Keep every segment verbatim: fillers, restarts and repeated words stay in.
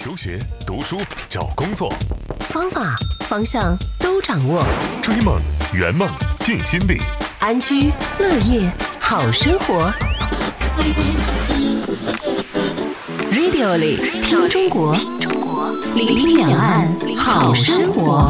求学、读书、找工作， 方法、方向都掌握。 追梦、圆梦、尽心力， 安居乐业好生活。Radio 里听中国，聆听两岸好生活。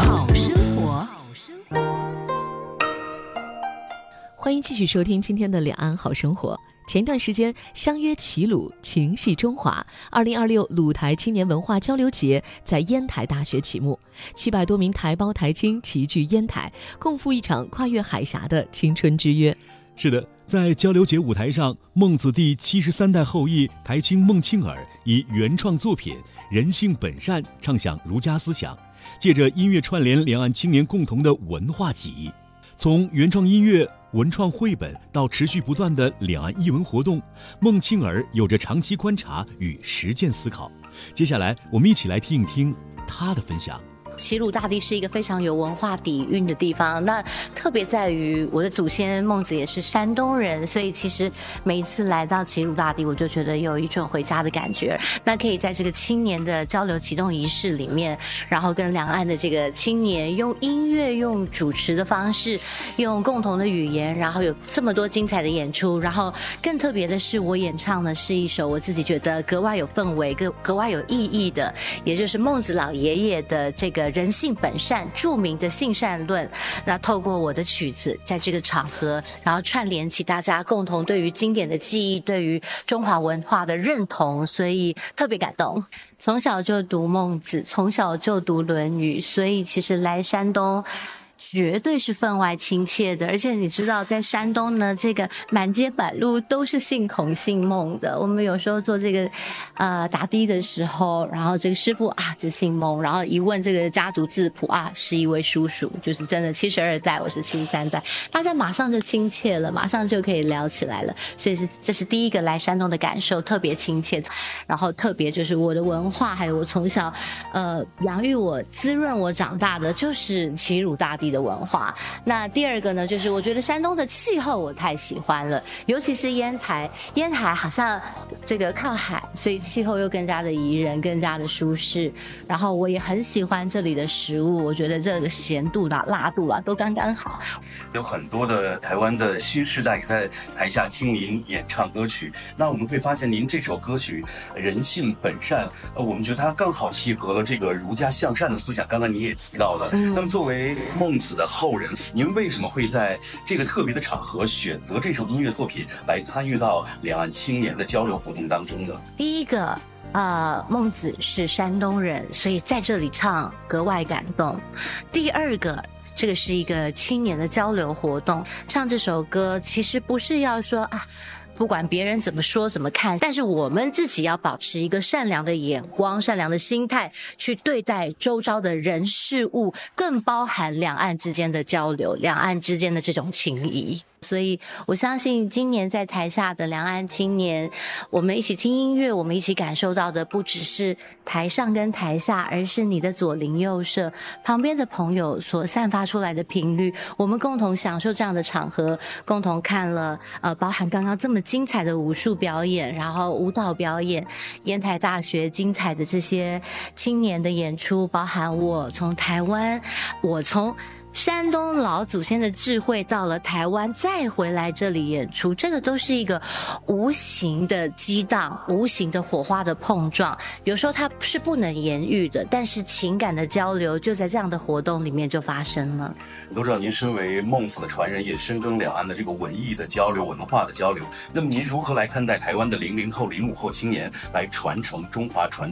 欢迎继续收听今天的两岸好生活。前一段时间，相约齐鲁，情系中华二零二六鲁台青年文化交流节在烟台大学启幕，七百多名台胞台青齐聚烟台，共赴一场跨越海峡的青春之约。 是的，在交流节舞台上，孟子第七十三代后裔台青孟庆尔以原创作品《人性本善》唱响儒家思想，借着音乐串联两岸青年共同的文化记忆。从原创音乐、文创绘本到持续不断的两岸艺文活动，孟庆尔有着长期观察与实践思考。接下来，我们一起来听一听他的分享。 齐鲁大地是一个非常有文化底蕴的地方，那特别在于我的祖先孟子也是山东人，所以其实每一次来到齐鲁大地，我就觉得有一种回家的感觉。那可以在这个青年的交流启动仪式里面，然后跟两岸的这个青年用音乐、用主持的方式、用共同的语言，然后有这么多精彩的演出。然后更特别的是，我演唱的是一首我自己觉得格外有氛围、格格外有意义的，也就是孟子老爷爷的这个人性本善著名的性善论。那透过我的曲子在这个场合，然后串联起大家共同对于经典的记忆，对于中华文化的认同，所以特别感动。从小就读孟子，从小就读论语，所以其实来山东绝对是分外亲切的。而且你知道在山东呢，这个满街满路都是姓孔姓孟的。我们有时候做这个呃打的的时候，然后这个师傅啊就姓孟，然后一问这个家族字谱啊，是一位叔叔，就是真的七十二代，我是七十三代，大家马上就亲切了，马上就可以聊起来了。所以是这是第一个来山东的感受，特别亲切。然后特别就是我的文化，还有我从小呃养育我、滋润我长大的就是齐鲁大地的文化。那第二个呢，就是我觉得山东的气候我太喜欢了，尤其是烟台，烟台好像这个靠海，所以气候又更加的宜人，更加的舒适。然后我也很喜欢这里的食物，我觉得这个咸度啦、辣度啦都刚刚好。 有很多的台湾的新世代也在台下听您演唱歌曲，那我们会发现您这首歌曲《人性本善》，呃，我们觉得它刚好契合了这个儒家向善的思想。刚才你也提到了，嗯、那么作为孟子的后人，您为什么会在这个特别的场合选择这首音乐作品来参与到两岸青年的交流活动当中呢？ 第一个呃，孟子是山东人，所以在这里唱格外感动。第二个，这个是一个青年的交流活动，唱这首歌其实不是要说啊不管别人怎么说怎么看，但是我们自己要保持一个善良的眼光、善良的心态去对待周遭的人事物，更包含两岸之间的交流、两岸之间的这种情谊。所以我相信今年在台下的两岸青年，我们一起听音乐，我们一起感受到的不只是台上跟台下，而是你的左邻右舍旁边的朋友所散发出来的频率。我们共同享受这样的场合，共同看了呃，包含刚刚这么精彩的武术表演，然后舞蹈表演，烟台大学精彩的这些青年的演出，包含我从台湾，我从山东老祖先的智慧到了台湾，再回来这里演出，这个都是一个无形的激荡，无形的火花的碰撞。有时候它是不能言喻的，但是情感的交流就在这样的活动里面就发生了。 都知道您身为孟子的传人，也深耕两岸的这个文艺的交流、文化的交流。那么您如何来看待台湾的零零后、零五后青年来传承中华传统